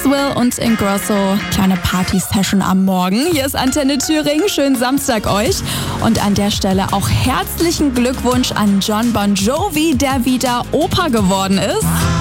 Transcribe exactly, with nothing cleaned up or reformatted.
Maxwell und Ingrosso. Kleine Party-Session am Morgen. Hier ist Antenne Thüringen. Schönen Samstag euch. Und an der Stelle auch herzlichen Glückwunsch an Jon Bon Jovi, der wieder Opa geworden ist.